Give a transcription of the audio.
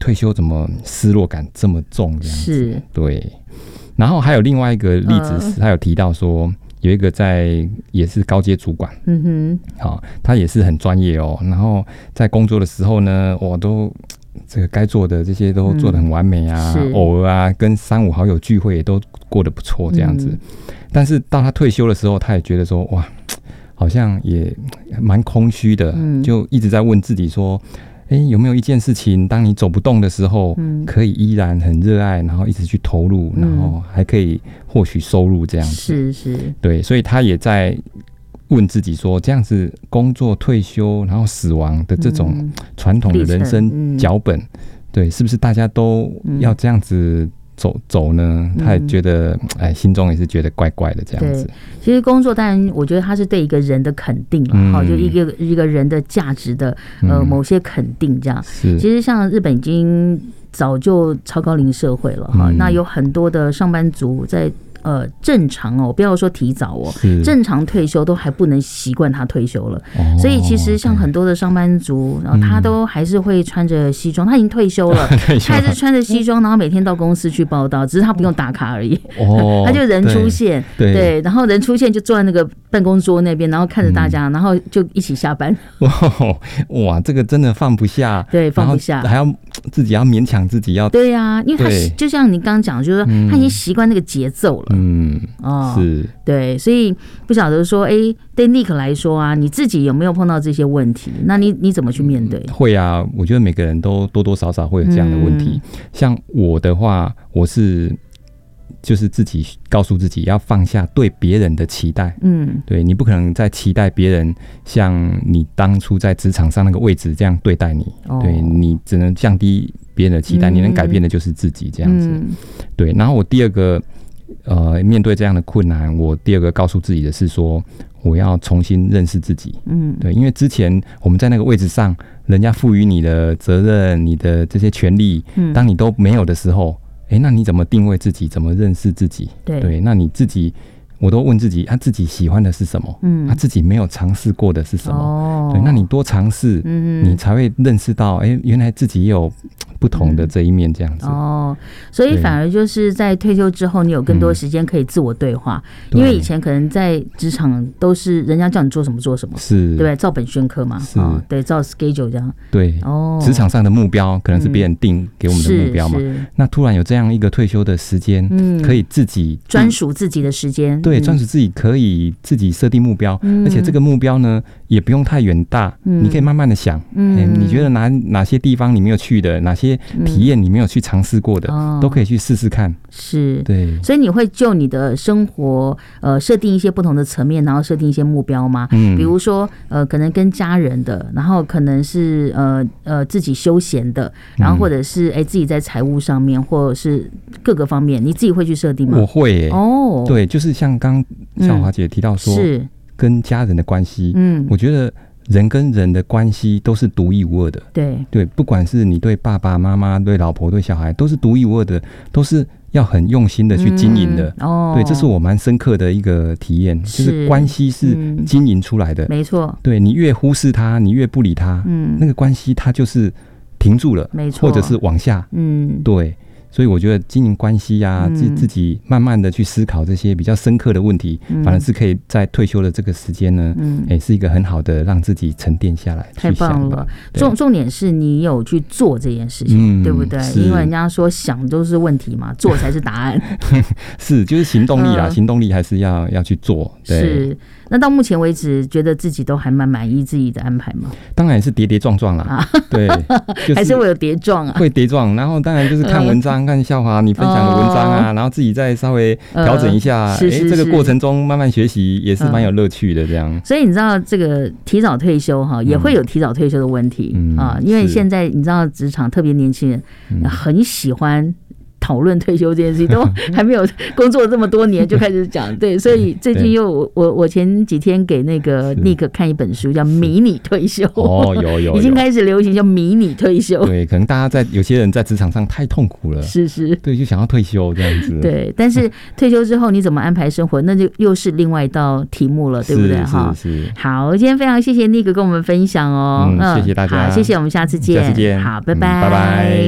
退休怎么失落感这么重这样子？ 是， 对。然后还有另外一个例子是，他有提到说，有一个也是高阶主管，他也是很专业哦。然后在工作的时候呢，我都这个该做的这些都做得很完美啊，偶尔啊跟3、5好友聚会也都过得不错这样子。但是到他退休的时候，他也觉得说，哇，好像也蛮空虚的，就一直在问自己说，有没有一件事情，当你走不动的时候，可以依然很热爱，然后一直去投入，然后还可以获取收入这样子。是，对，所以他也在问自己说，这样子工作、退休，然后死亡的这种传统的人生脚本，对，是不是大家都要这样子走呢？他也觉得，心中也是觉得怪怪的这样子。 其实工作当然，我觉得它是对一个人的肯定就一个人的价值的某些肯定这样。其实像日本已经早就超高龄社会了那有很多的上班族在。正常不要说提早正常退休都还不能习惯他退休了，所以其实像很多的上班族，然后他都还是会穿着西装，他已经退休了，他还是穿着西装，然后每天到公司去报道，只是他不用打卡而已，他就人出现，对，然后人出现就坐在那个办公桌那边，然后看着大家，然后就一起下班。 哇，这个真的放不下， 对，放不下， 还要自己要勉强自己要， 对呀，因为他就像你刚刚讲，就是说他已经习惯那个节奏了。 是， 对，所以不晓得说，对 Nick 来说啊，你自己有没有碰到这些问题？那你怎么去面对？ 会啊，我觉得每个人都多多少少会有这样的问题。像我的话，我是就是自己告诉自己要放下对别人的期待。对，你不可能再期待别人像你当初在职场上那个位置这样对待你。对，你只能降低别人的期待，你能改变的就是自己这样子。对，然后我第二个面对这样的困难，我第二个告诉自己的是说，我要重新认识自己。对，因为之前我们在那个位置上，人家赋予你的责任、你的这些权利，当你都没有的时候，那你怎么定位自己？怎么认识自己？对，那你自己，我都问自己，自己喜欢的是什么？自己没有尝试过的是什么？对，那你多尝试，你才会认识到，原来自己也有不同的这一面这样子。 所以反而就是在退休之后，你有更多时间可以自我对话，因为以前可能在职场都是人家叫你做什么做什么，是，对不对？照本宣科嘛，对，照 schedule 这样。对，职场上的目标可能是别人定给我们的目标嘛，那突然有这样一个退休的时间，可以自己专属自己的时间， 对，专属自己可以自己设定目标，而且这个目标呢也不用太远大，你可以慢慢的想，你觉得哪些地方你没有去的，哪些体验你没有去尝试过的，都可以去试试看。 是， 对， 所以你会就你的生活设定一些不同的层面，然后设定一些目标吗？比如说可能跟家人的，然后可能是自己休闲的，然后或者是自己在财务上面，或者是各个方面，你自己会去设定吗？ 我会对，就是像刚小华姐提到说，是跟家人的关系，我觉得人跟人的关系都是独一无二的。对，不管是你对爸爸妈妈、对老婆、对小孩，都是独一无二的，都是要很用心的去经营的。对，这是我蛮深刻的一个体验，就是关系是经营出来的。没错，对，你越忽视它，你越不理它，那个关系它就是停住了，没错，或者是往下。对。所以我觉得经营关系啊，自己慢慢的去思考这些比较深刻的问题，反而是可以在退休的这个时间呢，是一个很好的让自己沉淀下来。太棒了！重点是你有去做这件事情，对不对？因为人家说想都是问题嘛，做才是答案。是，就是行动力啦，行动力还是要去做。对。是。那到目前为止，觉得自己都还蛮满意自己的安排吗？当然也是跌跌撞撞啦，对，还是会有跌撞啊，会跌撞。然后当然就是看文章、看笑话，你分享的文章啊，然后自己再稍微调整一下，这个过程中慢慢学习也是蛮有乐趣的。这样，所以你知道这个提早退休哈，也会有提早退休的问题啊，因为现在你知道职场特别年轻人很喜欢讨论退休这件事情，都还没有工作这么多年就开始讲。对，所以最近又我前几天给那个 Nick 看一本书叫《迷你退休》。有已经开始流行叫迷你退休。对，可能大家有些人在职场上太痛苦了，是，对，就想要退休这样子。对，但是退休之后你怎么安排生活，那就又是另外一道题目了，对不对？是。好，今天非常谢谢 Nick 跟我们分享哦。谢谢大家，好，谢谢，我们下次见。好，拜拜。